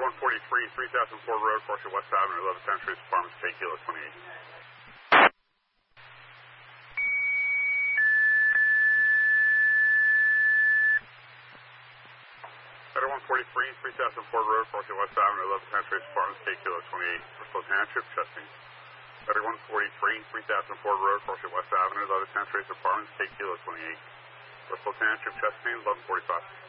143, 3000 Ford Road, Fortune West Avenue, 11 Century Apartments, K Kilo 28. 143, 3000 Ford Road, Fortune West Avenue, 11 Century Apartments, K Kilo 28. Bristol Township, Chesting. 143, 3000 Ford Road, Fortune West Avenue, 11 Century Apartments, K Kilo 28. Bristol Township, Chesting, 1145.